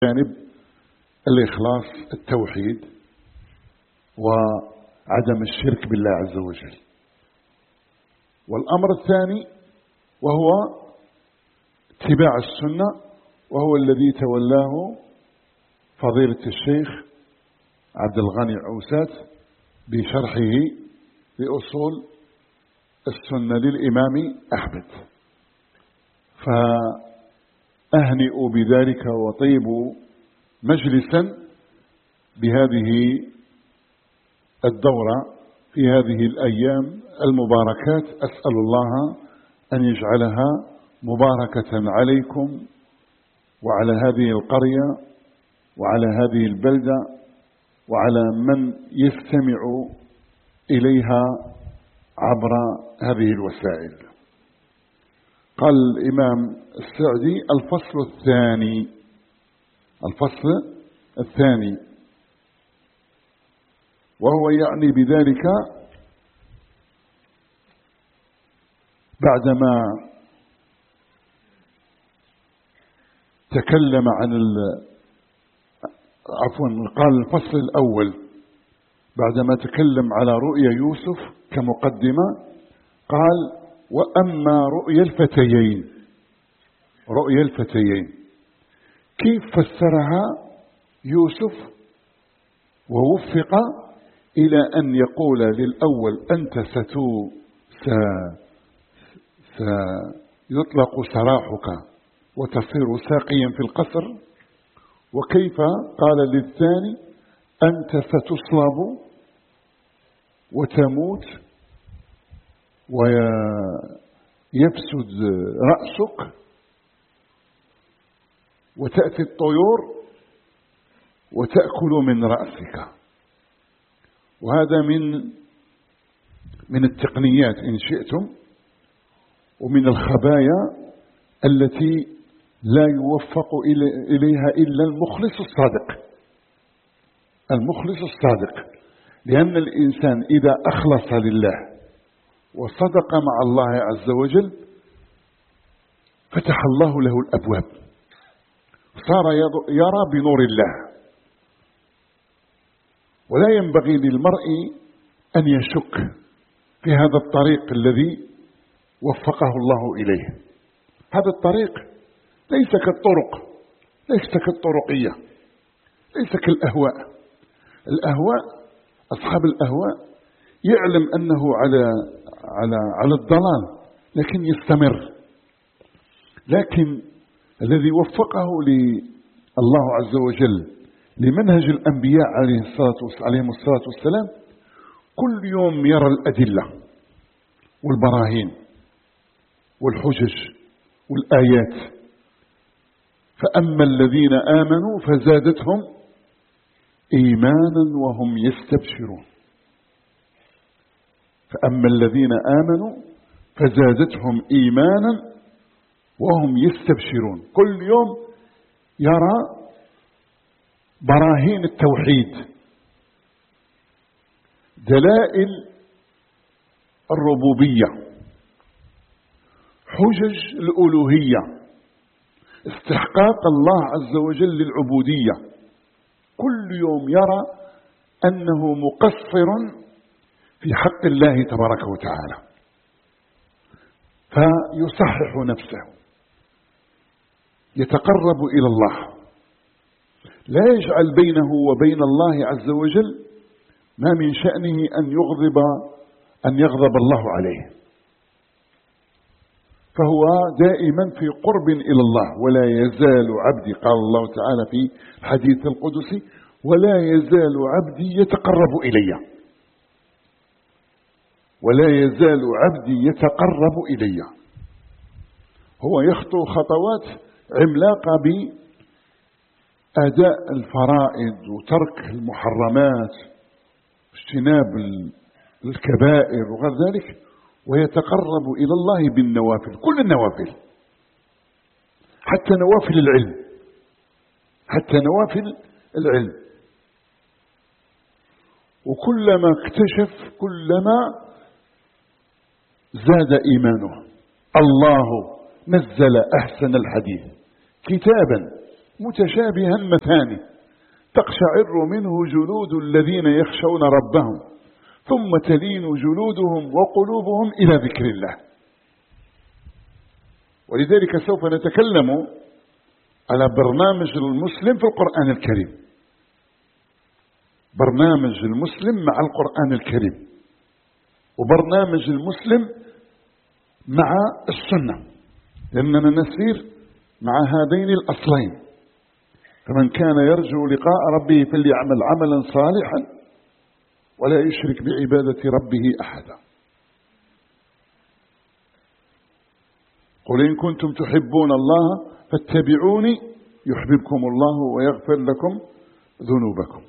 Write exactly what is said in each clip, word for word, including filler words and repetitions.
جانب الإخلاص، التوحيد، وعدم الشرك بالله عز وجل. والأمر الثاني وهو اتباع السنة، وهو الذي تولاه فضيلة الشيخ عبد الغني عوسات بشرحه لأصول السنة للإمام أحمد. فأهنئوا بذلك وطيبوا مجلسا بهذه الدورة في هذه الأيام المباركات. أسأل الله أن يجعلها مباركة عليكم وعلى هذه القرية وعلى هذه البلدة وعلى من يستمع إليها عبر هذه الوسائل. قال الإمام السعدي: الفصل الثاني الفصل الثاني وهو يعني بذلك بعدما تكلم عن ال... عفوا قال الفصل الأول بعدما تكلم على رؤيا يوسف كمقدمة، قال: وأما رؤيا الفتيين رؤيا الفتيين كيف فسرها يوسف ووفق إلى أن يقول للأول: أنت ستو سيطلق سراحك وتصير ساقيا في القصر، وكيف قال للثاني: أنت ستصلب وتموت ويفسد رأسك وتأتي الطيور وتأكل من رأسك. وهذا من من التقنيات إن شئتم، ومن الخبايا التي لا يوفق إليها إلا المخلص الصادق المخلص الصادق لأن الإنسان إذا أخلص لله وصدق مع الله عز وجل فتح الله له الأبواب، صار يرى بنور الله. ولا ينبغي للمرء أن يشك في هذا الطريق الذي وفقه الله إليه. هذا الطريق ليس كالطرق ليس كالطرقية ليس كالأهواء. الأهواء أصحاب الأهواء يعلم أنه على على على الضلال لكن يستمر. لكن الذي وفقه لله عز وجل لمنهج الأنبياء عليهم الصلاة والسلام كل يوم يرى الأدلة والبراهين والحجج والآيات. فأما الذين آمنوا فزادتهم إيمانا وهم يستبشرون فأما الذين آمنوا فزادتهم إيمانا وهم يستبشرون. كل يوم يرى براهين التوحيد، دلائل الربوبية، حجج الألوهية، استحقاق الله عز وجل للعبودية. كل يوم يرى أنه مقصر في حق الله تبارك وتعالى، فيصحح نفسه، يتقرب إلى الله، لا يجعل بينه وبين الله عز وجل ما من شأنه أن يغضب أن يغضب الله عليه. فهو دائما في قرب إلى الله. ولا يزال عبدي، قال الله تعالى في الحديث القدسي: ولا يزال عبدي يتقرب إلي ولا يزال عبدي يتقرب إلي. هو يخطو خطوات عملاقة بأداء الفرائض وترك المحرمات واجتناب الكبائر وغير ذلك، ويتقرب إلى الله بالنوافل، كل النوافل، حتى نوافل العلم حتى نوافل العلم. وكلما اكتشف كلما زاد إيمانه. الله نزل أحسن الحديث كتابا متشابها مثاني تقشعر منه جلود الذين يخشون ربهم ثم تلين جلودهم وقلوبهم إلى ذكر الله. ولذلك سوف نتكلم على برنامج المسلم في القرآن الكريم، برنامج المسلم مع القرآن الكريم، وبرنامج المسلم مع السنة، لأننا نسير مع هذين الأصلين. فمن كان يرجو لقاء ربه فليعمل عملا صالحا ولا يشرك بعبادة ربه أحدا. قل إن كنتم تحبون الله فاتبعوني يحببكم الله ويغفر لكم ذنوبكم.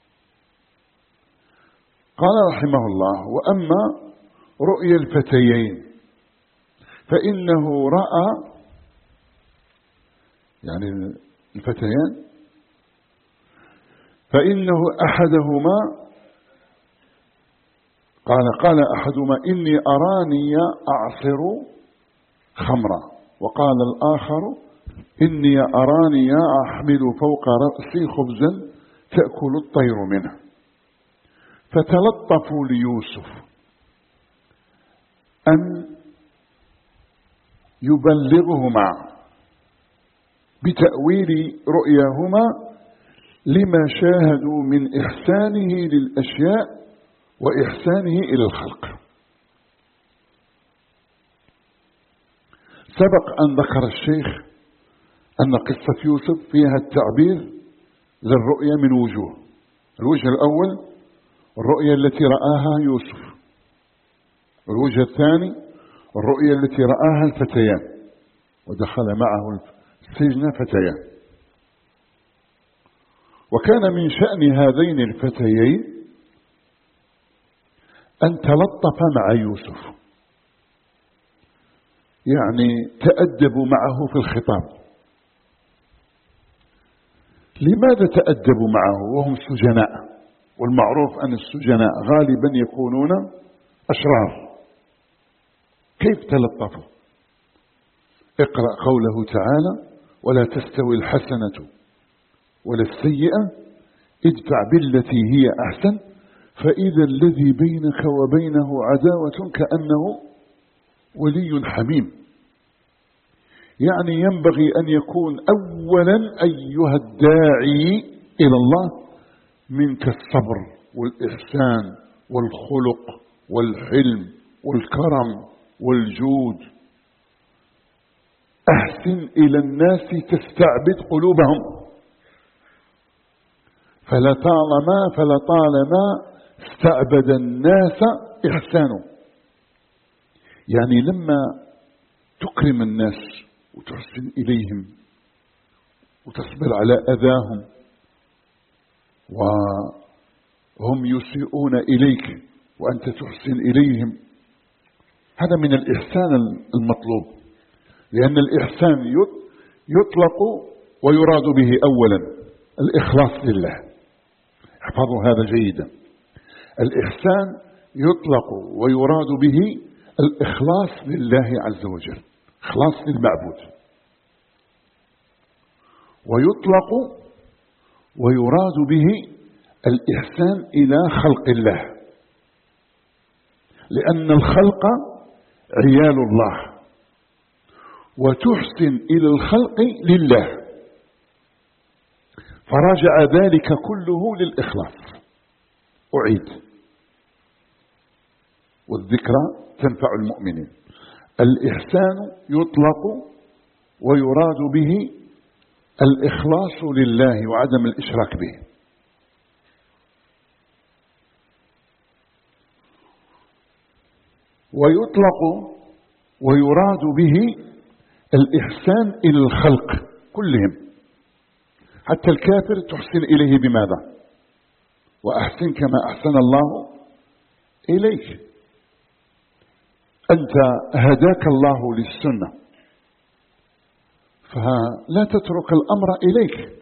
قال رحمه الله: وأما رؤيا الفتيين فإنه رأى، يعني الفتيان، فإنه أحدهما قال قال أحدهما إني أراني أعصر خمرا، وقال الآخر إني أراني أحمل فوق رأسي خبزا تأكل الطير منه. فتلطفوا ليوسف أن يبلغهما بتأويل رؤياهما لما شاهدوا من إحسانه للأشياء وإحسانه إلى الخلق. سبق أن ذكر الشيخ أن قصة يوسف فيها التعبير للرؤيا من وجوه. الوجه الأول الرؤيا التي رآها يوسف، والوجه الثاني الرؤيا التي رآها الفتيان، ودخل معه السجن فتيان. وكان من شأن هذين الفتيين أن تلطف مع يوسف، يعني تأدبوا معه في الخطاب. لماذا تأدبوا معه وهم سجناء؟ والمعروف أن السجناء غالبا يكونون أشرار. كيف تلطفوا؟ اقرأ قوله تعالى: ولا تستوي الحسنة ولا السيئة ادفع بالتي هي أحسن فإذا الذي بينك وبينه عداوة كأنه ولي حميم. يعني ينبغي أن يكون أولا أيها الداعي إلى الله منك الصبر والإحسان والخلق والحلم والكرم والجود. أحسن إلى الناس تستعبد قلوبهم. فلطالما فلطالما استعبد الناس إحسانه. يعني لما تكرم الناس وتحسن إليهم وتصبر على أذاهم وهم يسيئون إليك وأنت تحسن إليهم، هذا من الإحسان المطلوب. لأن الإحسان يطلق ويراد به أولا الإخلاص لله. احفظوا هذا جيدا. الإحسان يطلق ويراد به الإخلاص لله عز وجل، إخلاص للمعبود. ويطلق ويراد به الإحسان إلى خلق الله، لأن الخلق عيال الله، وتحسن إلى الخلق لله، فرجع ذلك كله للإخلاص. أعيد والذكرى تنفع المؤمنين. الإحسان يطلق ويراد به الإخلاص لله وعدم الإشراك به. ويطلق ويراد به الإحسان إلى الخلق كلهم، حتى الكافر تحسن إليه بماذا؟ وأحسن كما أحسن الله إليك. أنت هداك الله للسنة، فلا تترك الأمر إليك.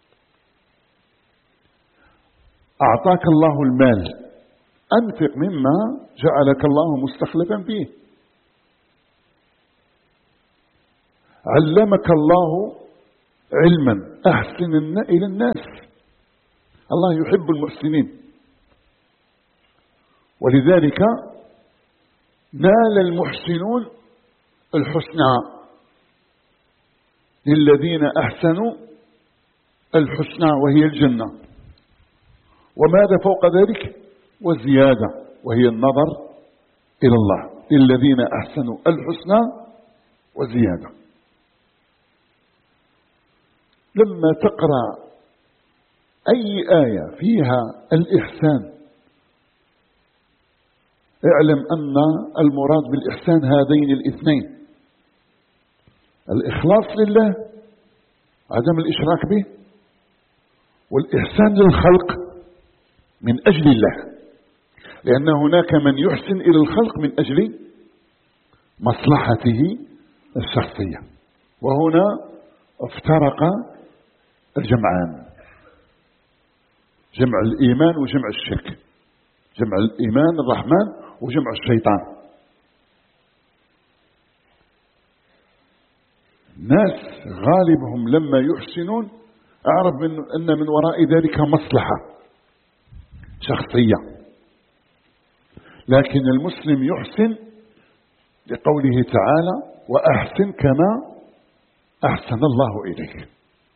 أعطاك الله المال، أنفق مما جعلك الله مستخلفا فيه. علمك الله علما أحسن إلى الناس. الله يحب المحسنين، ولذلك نال المحسنون الحسنى، للذين أحسنوا الحسنى وهي الجنة، وماذا فوق ذلك؟ وزيادة وهي النظر إلى الله، للذين أحسنوا الحسنى وزيادة. لما تقرأ أي آية فيها الإحسان اعلم أن المراد بالإحسان هذين الاثنين: الإخلاص لله، عدم الإشراك به، والإحسان للخلق من أجل الله، لأن هناك من يحسن إلى الخلق من أجل مصلحته الشخصية، وهنا افترق الجمعان، جمع الإيمان وجمع الشرك، جمع الإيمان الرحمن وجمع الشيطان. الناس غالبهم لما يحسنون أعرف من أن من وراء ذلك مصلحة شخصية، لكن المسلم يحسن لقوله تعالى: وأحسن كما أحسن الله إليك.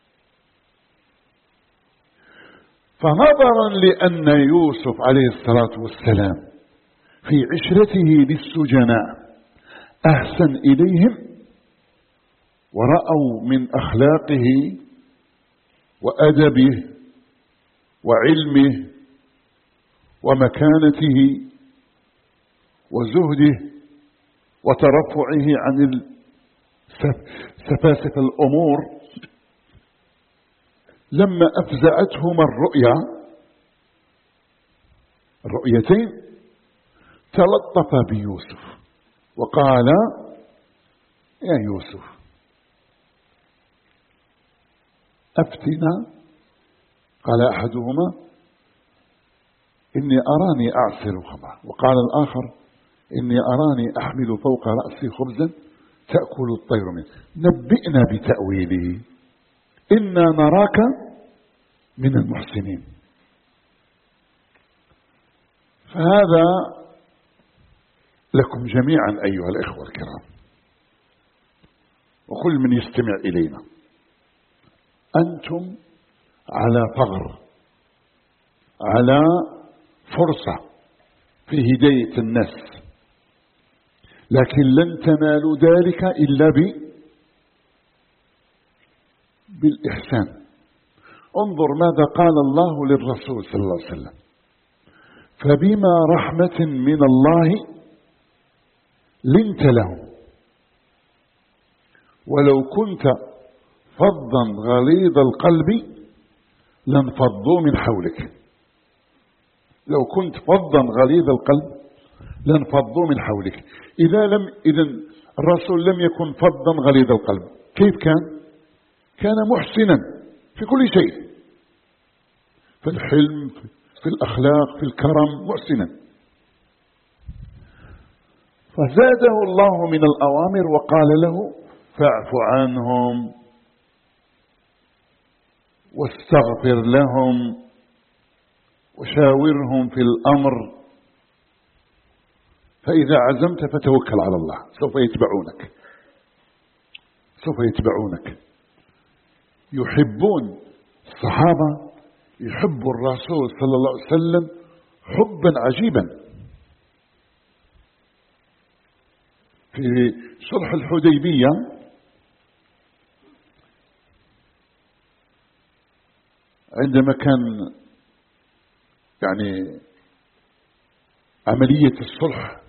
فنظرا لأن يوسف عليه الصلاة والسلام في عشرته للسجناء أحسن إليهم، ورأوا من أخلاقه وأدبه وعلمه ومكانته وزهده وترفعه عن سفاسف الأمور، لما أفزعتهما الرؤيا الرؤيتين تلطف بيوسف وقال: يا يوسف أفتنا. قال أحدهما: إني أراني أعصر خمرا، وقال الآخر: إني أراني أحمل فوق رأسي خبزا تأكل الطير منه، نبئنا بتأويله إنا نراك من المحسنين. فهذا لكم جميعا أيها الإخوة الكرام، وكل من يستمع إلينا، أنتم على ثغر، على فرصة في هداية الناس، لكن لن تنالوا ذلك إلا ب بالإحسان. انظر ماذا قال الله للرسول صلى الله عليه وسلم: فبما رحمة من الله لنت لهم ولو كنت فظا غليظ القلب لانفضوا من حولك. لو كنت فظا غليظ القلب لانفضوا من حولك. إذا لم إذا الرسول لم يكن فظا غليظ القلب، كيف كان؟ كان محسنا في كل شيء، في الحلم، في الأخلاق، في الكرم، محسنا. فزاده الله من الأوامر وقال له: فاعف عنهم واستغفر لهم وشاورهم في الأمر، فإذا عزمت فتوكل على الله، سوف يتبعونك سوف يتبعونك. يحبون الصحابة، يحب الرسول صلى الله عليه وسلم حبا عجيبا. في صلح الحديبية عندما كان يعني عملية الصلح،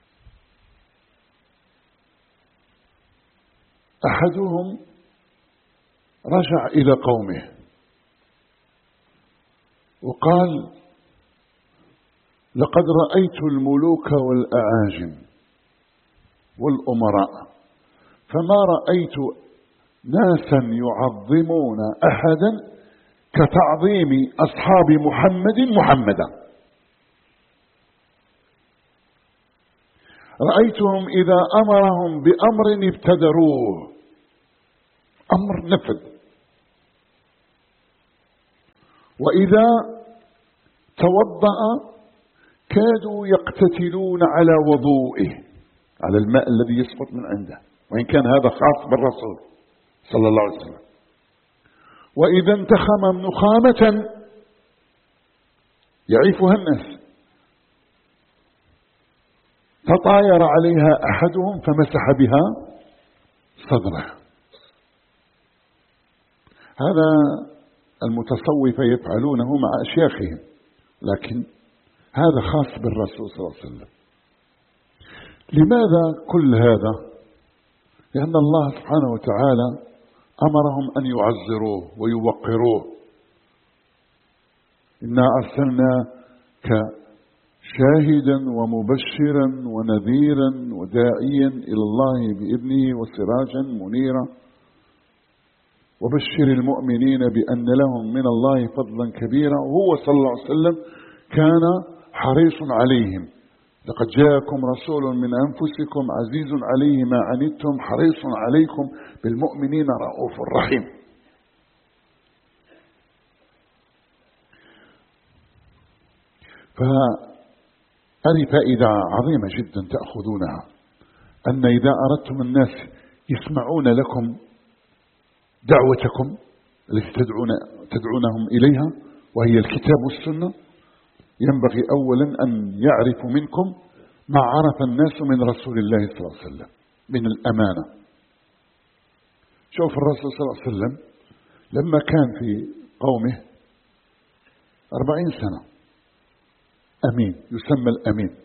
أحدهم رجع إلى قومه وقال: لقد رأيت الملوك والأعاجم والأمراء فما رأيت ناسا يعظمون أحدا كتعظيم أصحاب محمد محمدا. رأيتهم إذا أمرهم بأمر ابتدروه، أمر نفذ، وإذا توضأ كادوا يقتتلون على وضوئه، على الماء الذي يسقط من عنده، وإن كان هذا خاص بالرسول صلى الله عليه وسلم. وإذا انتخم نخامة يعيفها الناس تطاير عليها أحدهم فمسح بها صدره. هذا المتصوفة يفعلونه مع أشياخهم، لكن هذا خاص بالرسول صلى الله عليه وسلم. لماذا كل هذا؟ لأن الله سبحانه وتعالى أمرهم أن يعزروه ويوقروه. إنا أرسلناك شاهدا ومبشرا ونذيرا وداعيا إلى الله بإذنه وسراجا منيرا وبشر المؤمنين بأن لهم من الله فضلا كبيرا. وهو صلى الله عليه وسلم كان حريص عليهم. لقد جاءكم رسول من أنفسكم عزيز عليه ما عنتم حريص عليكم بالمؤمنين رؤوف رحيم. فهذه فائدة عظيمة جدا تأخذونها، أن إذا أردتم الناس يسمعون لكم دعوتكم التي تدعون تدعونهم إليها وهي الكتاب والسنة، ينبغي أولا أن يعرفوا منكم ما عرف الناس من رسول الله صلى الله عليه وسلم من الأمانة. شوف الرسول صلى الله عليه وسلم لما كان في قومه أربعين سنة أمين، يسمى الأمين.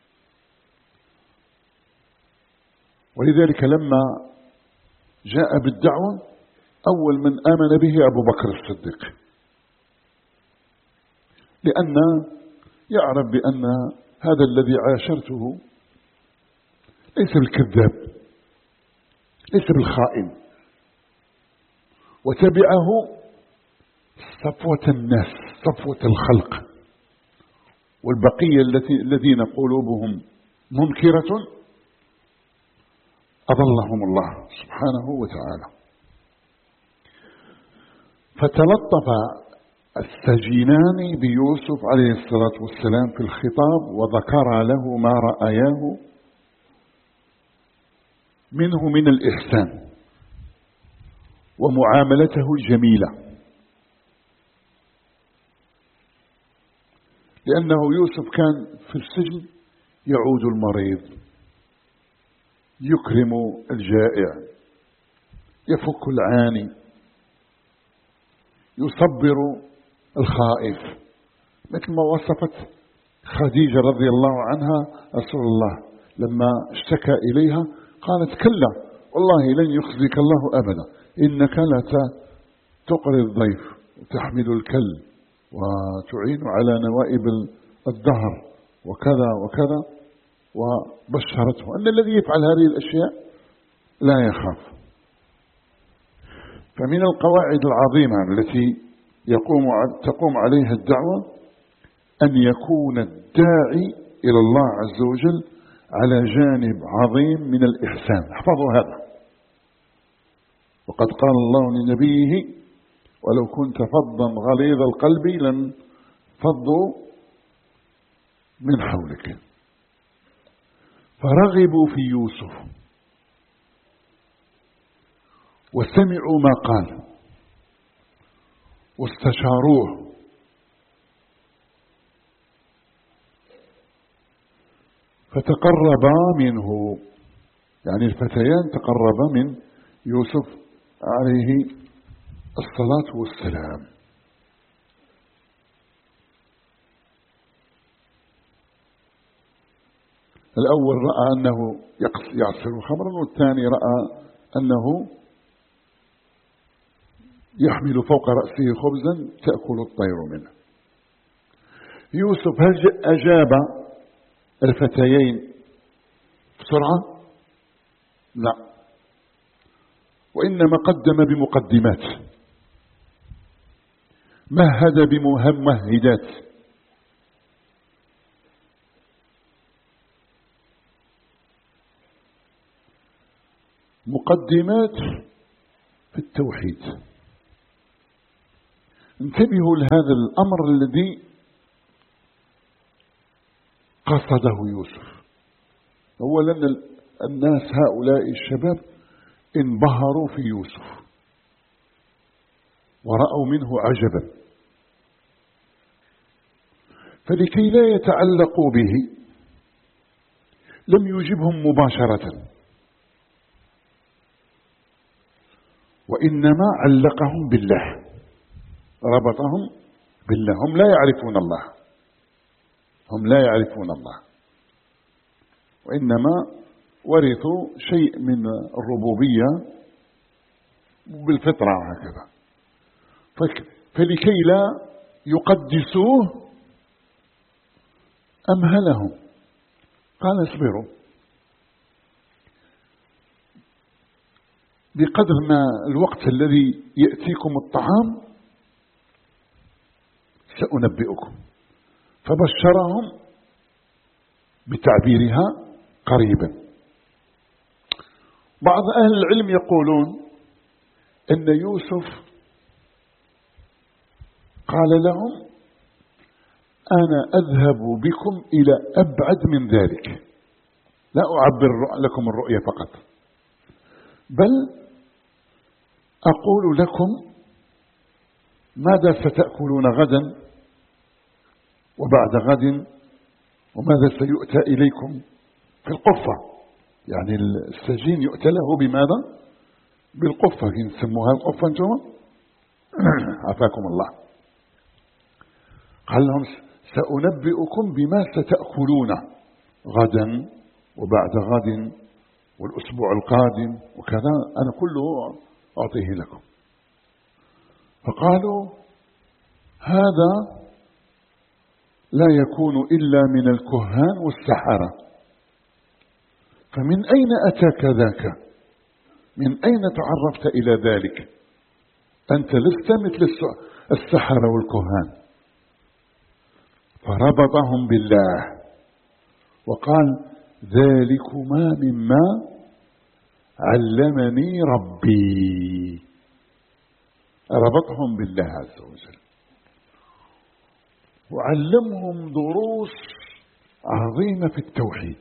ولذلك لما جاء بالدعوة أول من آمن به أبو بكر الصديق، لأن يعرف بأن هذا الذي عاشرته ليس بالكذاب، ليس بالخائن، وتبعه صفوة الناس، صفوة الخلق، والبقية التي الذين قلوبهم منكرة أضلهم الله سبحانه وتعالى. فتلطف السجينان بيوسف عليه الصلاة والسلام في الخطاب، وذكر له ما رأياه منه من الإحسان ومعاملته الجميلة، لأنه يوسف كان في السجن يعود المريض، يكرم الجائع، يفك العاني، يصبر الخائف، مثل ما وصفت خديجة رضي الله عنها رسول الله لما اشتكى إليها قالت كلا والله لن يخزيك الله أبدا، إنك لا تقري الضيف وتحمل الكل وتعين على نوائب الدهر وكذا وكذا، وبشرته أن الذي يفعل هذه الأشياء لا يخاف. فمن القواعد العظيمة التي يقوم تقوم عليها الدعوة أن يكون الداعي إلى الله عز وجل على جانب عظيم من الإحسان. احفظوا هذا. وقد قال الله لنبيه ولو كنت فظا غليظ القلب لانفضوا من حولك. فرغبوا في يوسف وسمعوا ما قال واستشاروه، فتقربا منه، يعني الفتيان تقربا من يوسف عليه الصلاة والسلام. الأول رأى أنه يعصر خمرا، والثاني رأى أنه يحمل فوق رأسه خبزا تأكل الطير منه. يوسف هل أجاب الفتيين بسرعة؟ لا، وإنما قدم بمقدمات، مهد بمهدات، مقدمات في التوحيد. انتبهوا لهذا الأمر الذي قصده يوسف. أولا الناس هؤلاء الشباب انبهروا في يوسف ورأوا منه عجبا، فلكي لا يتعلقوا به لم يجبهم مباشرة، وإنما علقهم بالله، ربطهم بالله. هم لا يعرفون الله، هم لا يعرفون الله، وإنما ورثوا شيء من الربوبية بالفطرة هكذا، فلكي لا يقدسوه أمهلهم، قال اصبروا بقدر ما الوقت الذي يأتيكم الطعام سأنبئكم. فبشرهم بتعبيرها قريبا. بعض أهل العلم يقولون أن يوسف قال لهم أنا أذهب بكم إلى أبعد من ذلك، لا أعبر لكم الرؤيا فقط، بل أقول لكم ماذا ستأكلون غدا وبعد غد، وماذا سيؤتى إليكم في القفة. يعني السجين يؤتى له بماذا؟ بالقفة، يسموها القفة أنتم عافاكم الله. قال لهم سأنبئكم بما ستأكلون غدا وبعد غد والأسبوع القادم وكذا، أنا كله أعطيه لكم. فقالوا هذا لا يكون إلا من الكهان والسحرة، فمن أين أتاك ذاك؟ من أين تعرفت إلى ذلك؟ أنت لست مثل السحرة والكهان. فربطهم بالله وقال ذلكما مما علمني ربي، ربطهم بالله عز وجل وعلمهم دروس عظيمة في التوحيد،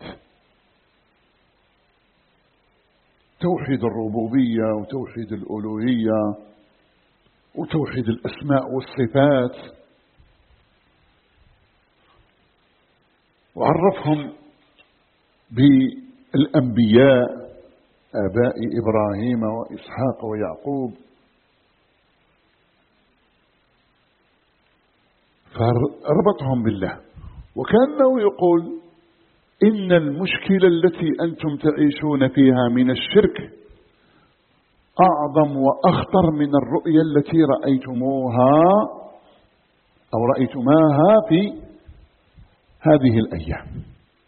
توحيد الربوبية وتوحيد الألوهية وتوحيد الأسماء والصفات، وعرفهم بالأنبياء آباء إبراهيم وإسحاق ويعقوب. فربطهم بالله، وكأنه يقول إن المشكلة التي أنتم تعيشون فيها من الشرك أعظم وأخطر من الرؤيا التي رأيتموها أو رأيتماها في هذه الأيام.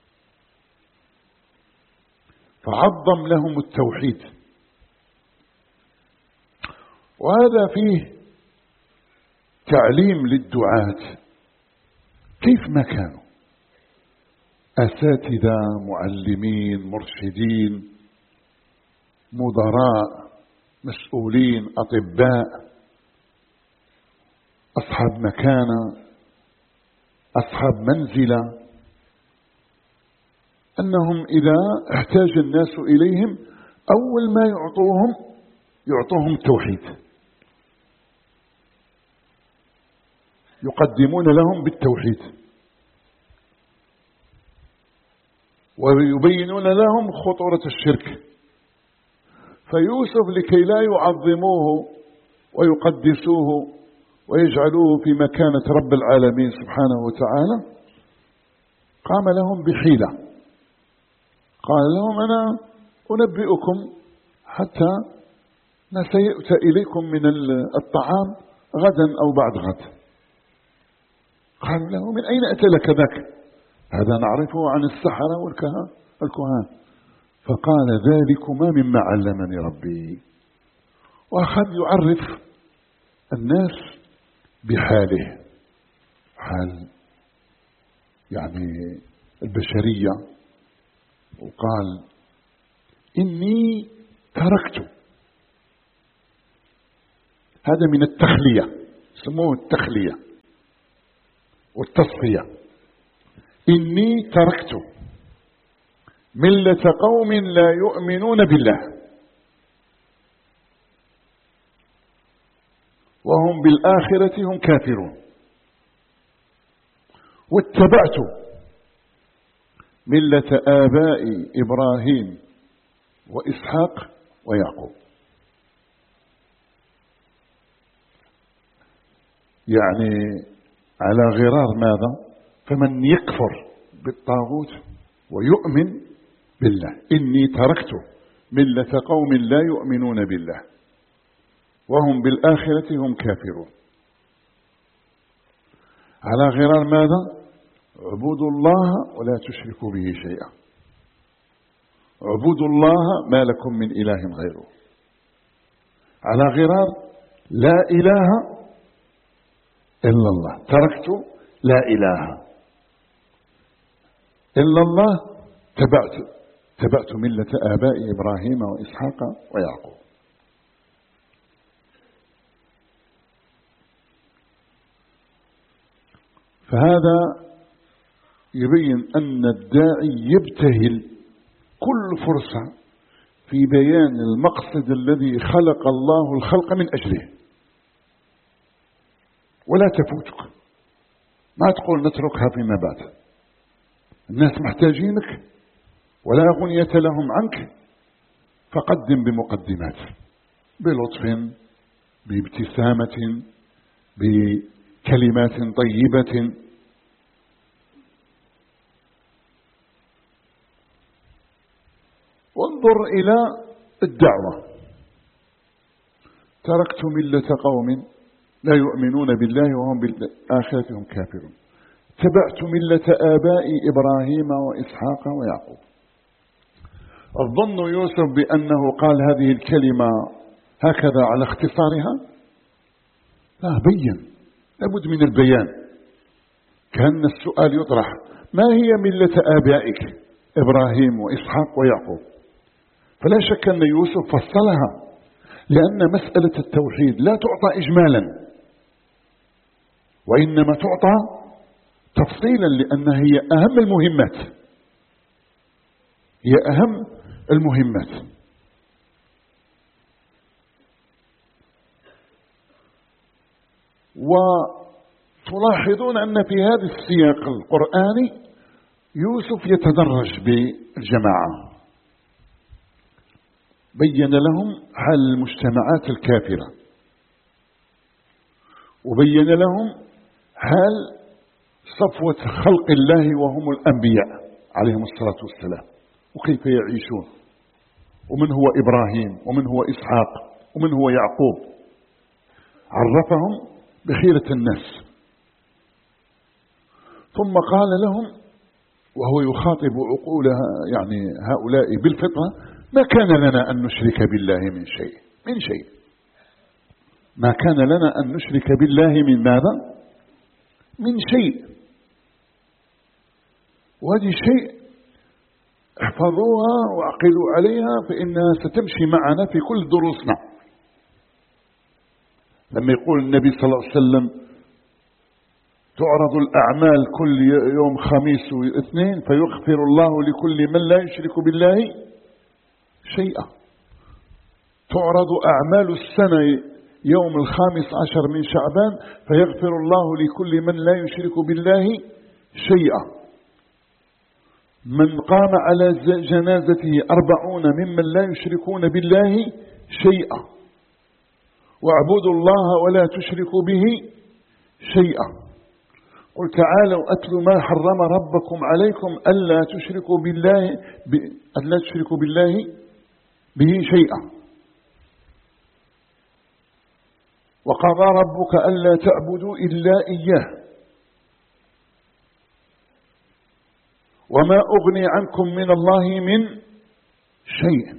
فعظم لهم التوحيد، وهذا فيه تعليم للدعاة كيف ما كانوا أساتذة معلمين مرشدين مدراء مسؤولين أطباء أصحاب مكانة أصحاب منزلة، أنهم إذا احتاج الناس إليهم أول ما يعطوهم يعطوهم التوحيد، يقدمون لهم بالتوحيد ويبينون لهم خطورة الشرك. فيوسف لكي لا يعظموه ويقدسوه ويجعلوه في مكانة رب العالمين سبحانه وتعالى قام لهم بحيلة، قال لهم أنا أنبئكم حتى ما سيؤتى إليكم من الطعام غدا أو بعد غد. قالوا له من أين أتى لك ذاك؟ هذا نعرفه عن السحرة والكهان. فقال ذلكما مما علمني ربي، وأخذ يعرف الناس بحاله، حال يعني البشرية، وقال إني تركت، هذا من التخلية، سموه التخلية والتصفية. إني تركت ملة قوم لا يؤمنون بالله وهم بالآخرة هم كافرون، واتبعت ملة آبائي إبراهيم وإسحاق ويعقوب. يعني على غرار ماذا؟ فمن يكفر بالطاغوت ويؤمن بالله. إني تركت ملة قوم لا يؤمنون بالله وهم بالآخرة هم كافرون. على غرار ماذا؟ اعبدوا الله ولا تشركوا به شيئا، اعبدوا الله ما لكم من إله غيره. على غرار لا إله إلا الله، تركت لا إله إلا الله، تبعت تبعت ملة آباء إبراهيم وإسحاق ويعقوب. فهذا يبين أن الداعي يبتهل كل فرصة في بيان المقصد الذي خلق الله الخلق من أجله، ولا تفوتك. ما تقول نتركها فيما بعد، الناس محتاجينك ولا غنية لهم عنك، فقدم بمقدمات، بلطف، بابتسامة، بكلمات طيبة. وانظر إلى الدعوة. تركت ملة قوم لا يؤمنون بالله وهم بالآخرة هم كافرون، تبعت ملة آبائي إبراهيم وإسحاق ويعقوب. الظن يوسف بأنه قال هذه الكلمة هكذا على اختصارها؟ لا، بين، لابد من البيان. كأن السؤال يطرح: ما هي ملة آبائك إبراهيم وإسحاق ويعقوب؟ فلا شك أن يوسف فصلها، لأن مسألة التوحيد لا تعطى إجمالا، وإنما تعطى تفصيلا، لأنها هي أهم المهمات، هي أهم المهمات. وتلاحظون أن في هذا السياق القرآني يوسف يتدرج بالجماعة، بين لهم حال المجتمعات الكافرة، وبين لهم حال صفوة خلق الله وهم الأنبياء عليهم الصلاة والسلام، وكيف يعيشون، ومن هو إبراهيم ومن هو إسحاق ومن هو يعقوب. عرفهم بخيرة الناس، ثم قال لهم وهو يخاطب عقولها يعني هؤلاء بالفطرة: ما كان لنا أن نشرك بالله من شيء من شيء ما كان لنا أن نشرك بالله من ماذا؟ من شيء. وهذه شيء احفظوها وعقلوا عليها، فإنها ستمشي معنا في كل دروسنا. لما يقول النبي صلى الله عليه وسلم: تعرض الأعمال كل يوم خميس واثنين فيغفر الله لكل من لا يشرك بالله شيئا. تعرض أعمال السنة يوم الخامس عشر من شعبان فيغفر الله لكل من لا يشرك بالله شيئا. من قام على جنازته أربعون ممن لا يشركون بالله شيئا. واعبدوا الله ولا تشركوا به شيئا. قل تعالوا أتلوا ما حرم ربكم عليكم ألا تشركوا بالله ب... ألا تشركوا بالله به شيئا. وقضى ربك ألا تعبدوا إلا إياه وما أغني عنكم من الله من شيء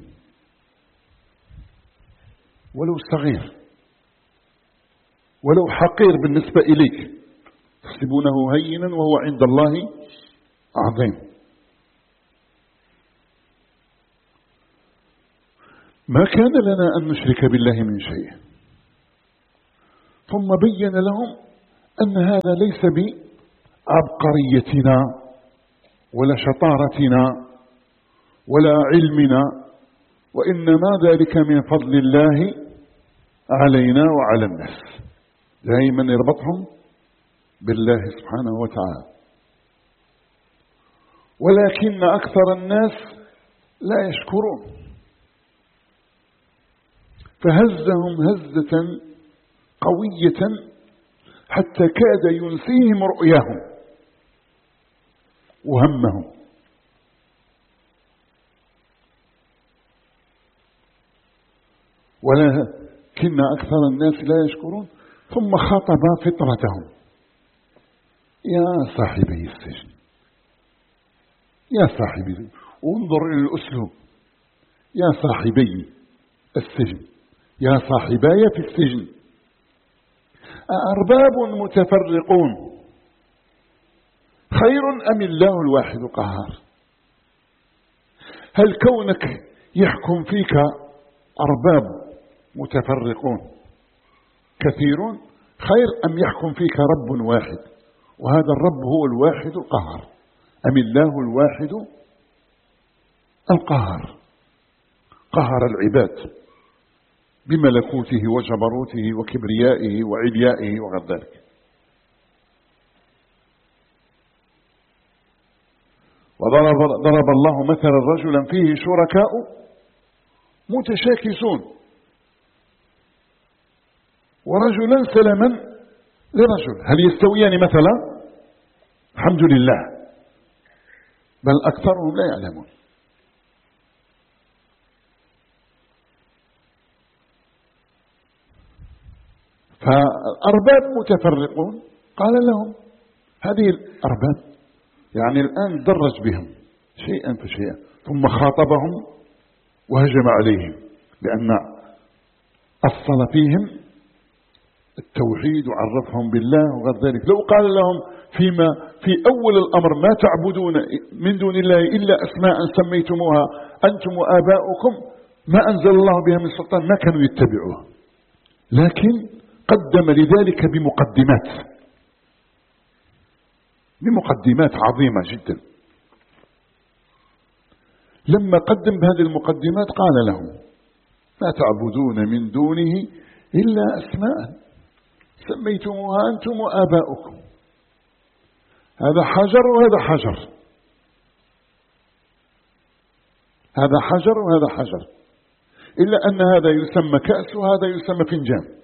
ولو صغير ولو حقير بالنسبة إليك تحسبونه هينا وهو عند الله عظيم. ما كان لنا أن نشرك بالله من شيء. ثم بين لهم أن هذا ليس بعبقريتنا ولا شطارتنا ولا علمنا، وإنما ذلك من فضل الله علينا وعلى الناس. دائما يربطهم بالله سبحانه وتعالى. ولكن أكثر الناس لا يشكرون، فهزهم هزة قوية حتى كاد ينسيهم رؤياهم وهمهم. ولكن أكثر الناس لا يشكرون. ثم خاطب فطرتهم: يا صاحبي السجن، يا صاحبي، انظر إلى الأسلوب، يا صاحبي السجن، يا صاحباي في السجن، أأرباب متفرقون خير أم الله الواحد القهار؟ هل كونك يحكم فيك أرباب متفرقون كثيرون خير أم يحكم فيك رب واحد، وهذا الرب هو الواحد القهار؟ أم الله الواحد القهار قهر العباد بملكوته وجبروته وكبريائه وعليائه وغير ذلك. وضرب ضرب الله مثلا رجلا فيه شركاء متشاكسون، ورجلا سلما لرجل، هل يستويان مثلا؟ الحمد لله، بل أكثرهم لا يعلمون. فأرباب متفرقون قال لهم هذه الأرباب، يعني الآن درج بهم شيئا فشيئا، ثم خاطبهم وهجم عليهم، لأن أصل فيهم التوحيد وعرفهم بالله وغير ذلك. لو قال لهم فيما في أول الأمر ما تعبدون من دون الله إلا أسماء سميتموها أنتم وآباؤكم ما أنزل الله بها من سلطان ما كانوا يتبعوها، لكن قدم لذلك بمقدمات بمقدمات عظيمة جدا. لما قدم بهذه المقدمات قال لهم ما تعبدون من دونه إلا أسماء سميتموها أنتم وآباؤكم. هذا حجر وهذا حجر، هذا حجر وهذا حجر، إلا أن هذا يسمى كأس وهذا يسمى فنجان.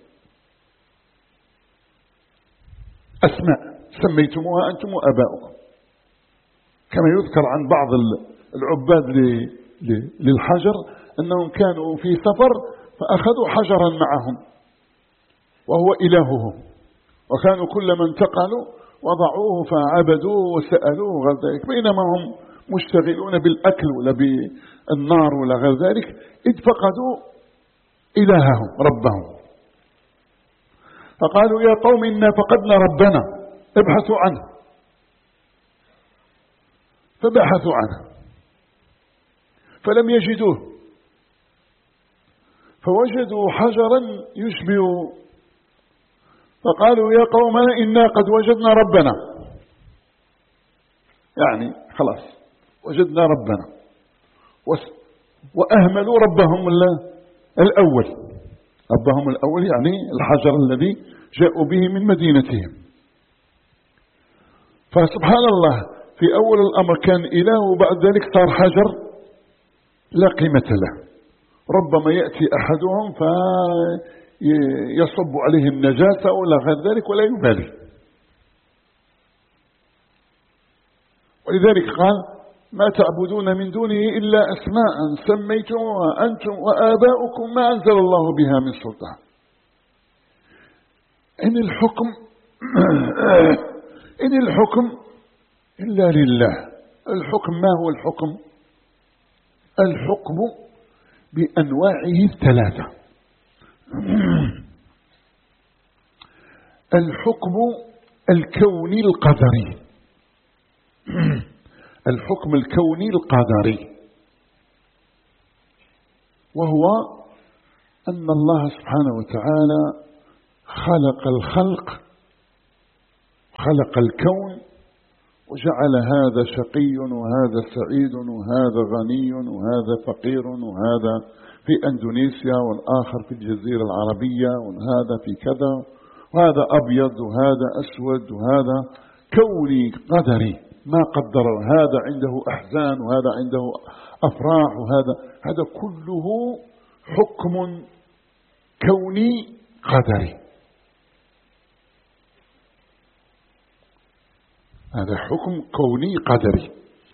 أسماء سميتموها أنتم وآباؤكم، كما يذكر عن بعض العباد للحجر أنهم كانوا في سفر فأخذوا حجرا معهم وهو إلههم، وكانوا كلما انتقلوا وضعوه فعبدوه وسألوه وغير ذلك، بينما هم مشتغلون بالأكل ولا بالنار ولا غير ذلك إذ فقدوا إلههم ربهم، فقالوا يا قوم إنا فقدنا ربنا ابحثوا عنه، فبحثوا عنه فلم يجدوه، فوجدوا حجرا يشبه، فقالوا يا قومنا إنا قد وجدنا ربنا، يعني خلاص وجدنا ربنا، وأهملوا ربهم الأول، ربهم الأول يعني الحجر الذي جاءوا به من مدينتهم. فسبحان الله في أول الأمر كان إله وبعد ذلك صار حجر لا قيمة له. ربما يأتي أحدهم فيصب عليه النجاسة ولا غير ذلك ولا يبالي. ولذلك قال ما تعبدون من دونه إلا أسماء سميتموها أنتم وآباؤكم ما أنزل الله بها من سلطان. إن الحكم إن الحكم إلا لله. الحكم ما هو الحكم؟ الحكم بأنواعه الثلاثة. الحكم الكوني القدري، الحكم الكوني القدري، وهو أن الله سبحانه وتعالى خلق الخلق، خلق الكون، وجعل هذا شقي وهذا سعيد وهذا غني وهذا فقير، وهذا في أندونيسيا والآخر في الجزيرة العربية، وهذا في كذا، وهذا أبيض وهذا أسود، وهذا كوني قدري ما قدر، هذا عنده أحزان وهذا عنده أفراح، وهذا هذا كله حكم كوني قدري. هذا حكم كوني قدري.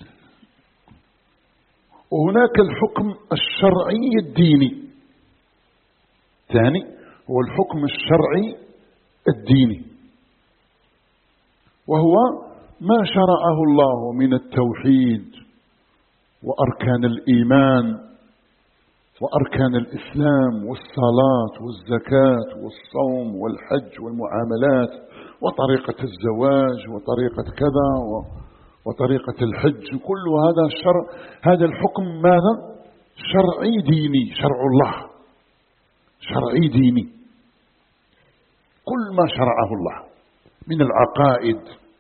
وهناك الحكم الشرعي الديني، ثاني هو الحكم الشرعي الديني، وهو ما شرعه الله من التوحيد وأركان الإيمان وأركان الإسلام والصلاة والزكاة والصوم والحج والمعاملات وطريقة الزواج وطريقة كذا وطريقة الحج، كل هذا الشرع، هذا الحكم ماذا؟ شرعي ديني، شرع الله شرعي ديني، كل ما شرعه الله من العقائد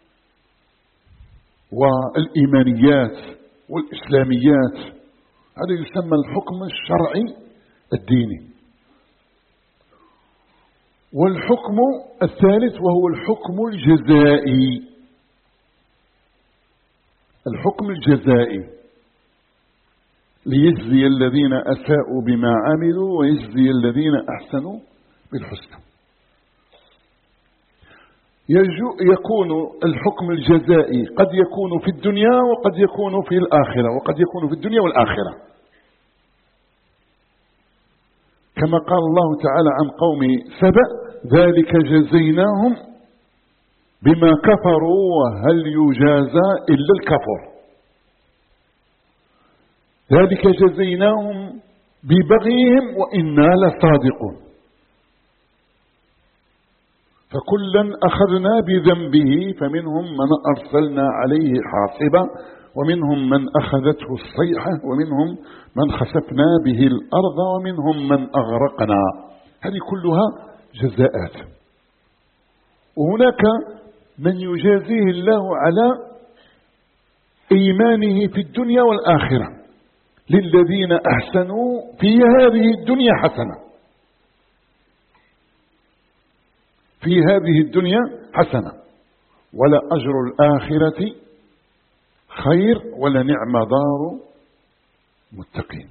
والإيمانيات والإسلاميات، هذا يسمى الحكم الشرعي الديني. والحكم الثالث وهو الحكم الجزائي، الحكم الجزائي ليجزي الذين أساءوا بما عملوا ويجزي الذين أحسنوا بالحسنى. يكون الحكم الجزائي قد يكون في الدنيا وقد يكون في الآخرة، وقد يكون في الدنيا والآخرة، كما قال الله تعالى عن قوم سبأ: ذلك جزيناهم بما كفروا وهل يجازى إلا الكفر. ذلك جزيناهم ببغيهم وإنا لصادقون. فكلا أخذنا بذنبه، فمنهم من أرسلنا عليه حاصبا، ومنهم من أخذته الصيحة، ومنهم من خسفنا به الأرض، ومنهم من أغرقنا. هذه كلها جزاءات. وهناك من يجازيه الله على إيمانه في الدنيا والآخرة: للذين أحسنوا في هذه الدنيا حسنة، في هذه الدنيا حسنة، ولا أجر الآخرة خير ولا نعم دار متقين.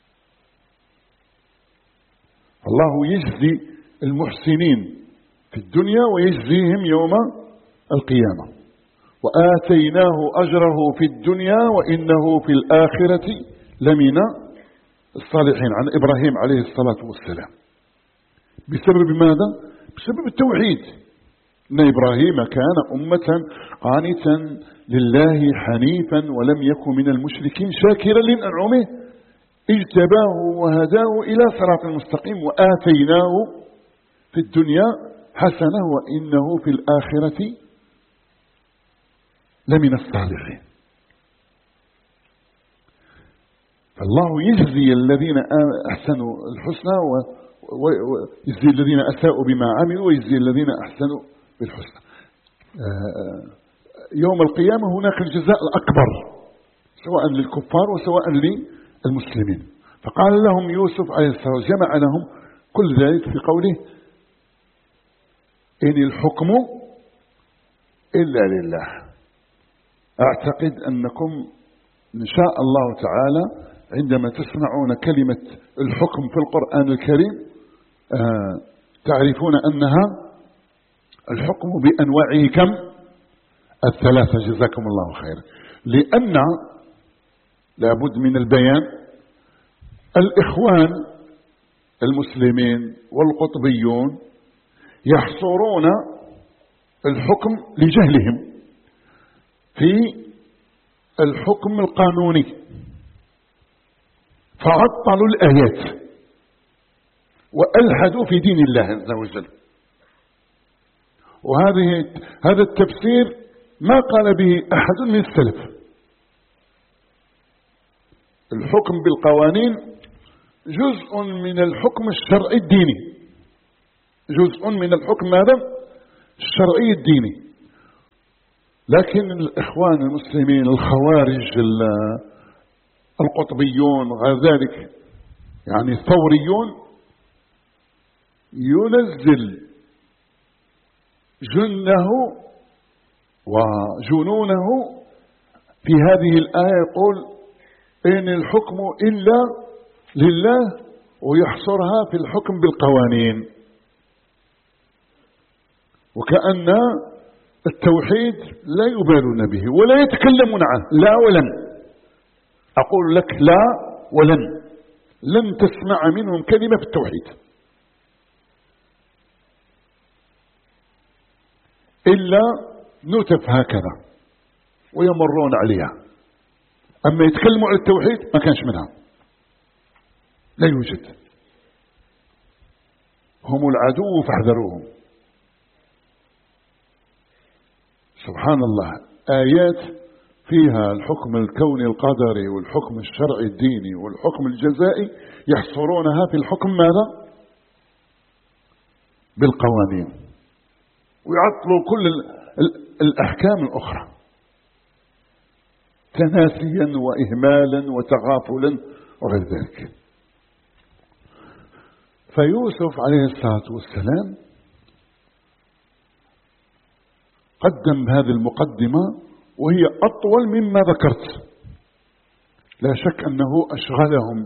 الله يجزي المحسنين في الدنيا ويجزيهم يوم القيامة. وآتيناه أجره في الدنيا وإنه في الآخرة لمن الصالحين، عن إبراهيم عليه الصلاة والسلام. بسبب ماذا؟ بسبب التوحيد. إن إبراهيم كان أمة قانتا لله حنيفا ولم يكن من المشركين شاكرا لأنعمه اجتباه وهداه إلى صراط المستقيم، وآتيناه في الدنيا حسنة وإنه في الآخرة لمن الصالحين. فالله يجزي الذين أحسنوا الحسنى ويجزي الذين أساءوا بما عملوا ويجزي الذين أحسنوا بالحسنى. يوم القيامة هناك الجزاء الأكبر سواء للكفار وسواء للمسلمين. فقال لهم يوسف عليه السلام، جمع لهم كل ذلك في قوله: إن الحكم إلا لله. أعتقد أنكم إن شاء الله تعالى عندما تسمعون كلمة الحكم في القرآن الكريم آه تعرفون أنها الحكم بأنواعه كم؟ الثلاثة. جزاكم الله خيرا. لأن لابد من البيان. الإخوان المسلمين والقطبيون يحصرون الحكم لجهلهم في الحكم القانوني، فعطلوا الآيات وألحدوا في دين الله عز وجل. وهذه هذا التفسير ما قال به أحد من السلف. الحكم بالقوانين جزء من الحكم الشرعي الديني، جزء من الحكم هذا الشرعي الديني. لكن الإخوان المسلمين الخوارج القطبيون وغير ذلك يعني الثوريون ينزل جنه وجنونه في هذه الآية، يقول إن الحكم إلا لله، ويحصرها في الحكم بالقوانين، وكأن التوحيد لا يبالون به ولا يتكلمون عنه، لا ولن. أقول لك لا ولن، لن تسمع منهم كلمة في التوحيد إلا نتف هكذا ويمرون عليها. أما يتكلموا عن التوحيد ما كانش منها، لا يوجد. هم العدو فاحذروهم. سبحان الله، آيات فيها الحكم الكوني القدري والحكم الشرعي الديني والحكم الجزائي يحصرونها في الحكم ماذا؟ بالقوانين، ويعطلوا كل الأحكام الأخرى تناسيا وإهمالا وتغافلا وغير ذلك. فيوسف عليه الصلاة والسلام قدم هذه المقدمة وهي أطول مما ذكرت. لا شك أنه أشغلهم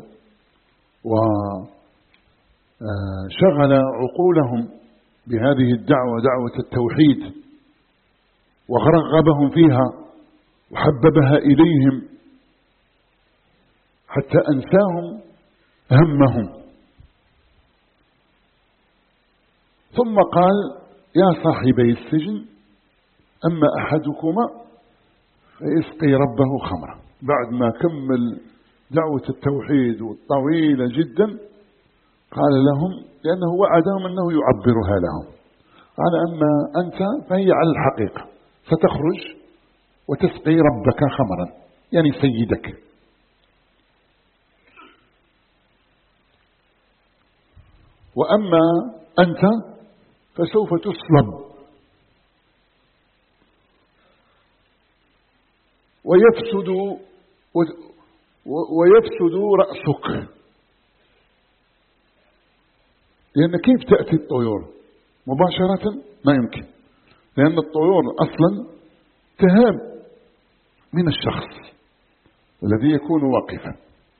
وشغل عقولهم بهذه الدعوة، دعوة التوحيد، ورغبهم فيها وحببها إليهم حتى أنساهم همهم. ثم قال يا صاحبي السجن أما أحدكما فيسقي ربه خمرا. بعد ما كمل دعوة التوحيد الطويلة جدا قال لهم، لأنه وعدهم أنه يعبرها لهم، قال أما أنت فهي على الحقيقة ستخرج وتسقي ربك خمرا، يعني سيدك. وأما أنت فسوف تصلب ويفسد ويفسد رأسك. لأن كيف تأتي الطيور مباشرة؟ ما يمكن، لأن الطيور أصلا تهاب من الشخص الذي يكون واقفا.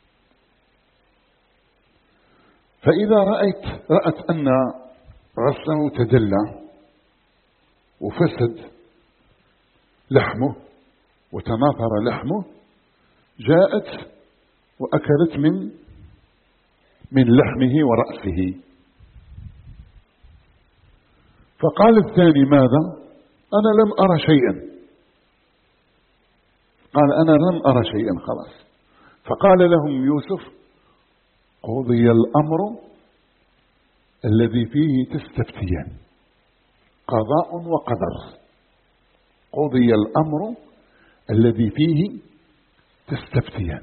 فإذا رأيت رأت أن رأسه تدلى وفسد لحمه وتناثر لحمه، جاءت وأكلت من من لحمه ورأسه. فقال الثاني ماذا؟ أنا لم أرى شيئا. قال أنا لم أرى شيئا خلاص. فقال لهم يوسف قضي الأمر الذي فيه تستفتيان، قضاء وقدر. قضي الأمر الذي فيه تستفتيان.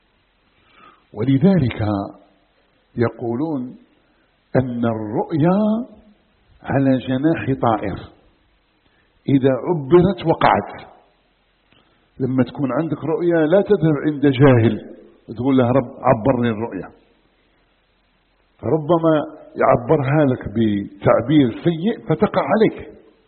ولذلك يقولون أن الرؤيا على جناح طائر، إذا عبرت وقعت. لما تكون عندك رؤيا لا تذهب عند جاهل تقول له رب عبرني الرؤيا، فربما يعبرها لك بتعبير سيء فتقع عليك.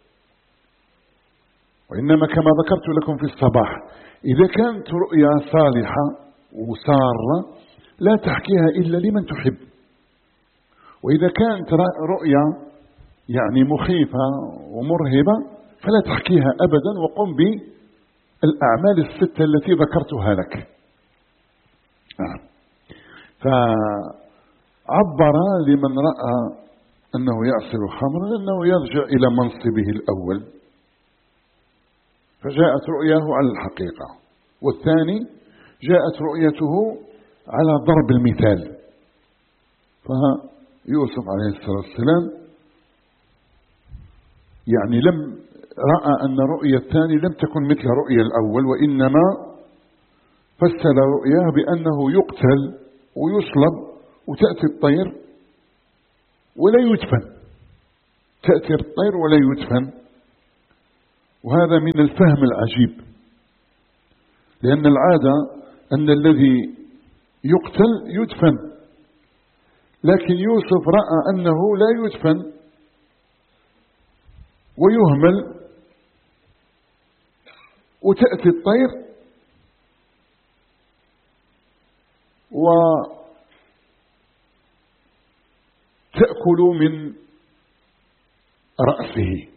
وإنما كما ذكرت لكم في الصباح، إذا كانت رؤيا صالحة وسارة لا تحكيها إلا لمن تحب. وإذا كانت رؤيا يعني مخيفة ومرهبة فلا تحكيها أبدا، وقم بالأعمال الستة التي ذكرتها لك. آه. فعبر لمن رأى أنه يعصر خمرا أنه يرجع إلى منصبه الأول، فجاءت رؤياه على الحقيقة. والثاني جاءت رؤيته على ضرب المثال. فيوسف عليه الصلاة والسلام يعني لم رأى أن رؤية الثاني لم تكن مثل رؤية الأول، وإنما فسر رؤياه بأنه يقتل ويصلب وتأتي الطير ولا يدفن. تأتي الطير ولا يدفن. وهذا من الفهم العجيب، لأن العادة أن الذي يقتل يدفن، لكن يوسف رأى أنه لا يدفن ويهمل، وتأتي الطير وتأكل من رأسه.